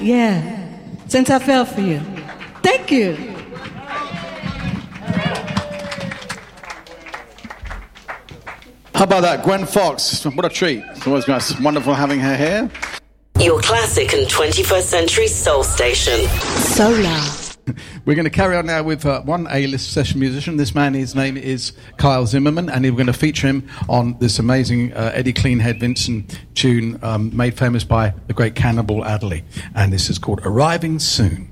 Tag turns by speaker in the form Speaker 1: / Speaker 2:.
Speaker 1: Yeah. Since I fell for you. Thank you.
Speaker 2: How about that? Gwen Fox. What a treat. It's always nice. Wonderful having her here.
Speaker 3: Your classic and 21st century soul station. Solar.
Speaker 2: We're going to carry on now with one A-list session musician. This man, his name is Kyle Zimmerman, and we're going to feature him on this amazing Eddie Cleanhead Vincent tune made famous by the great Cannibal Adderley. And this is called Arriving Soon.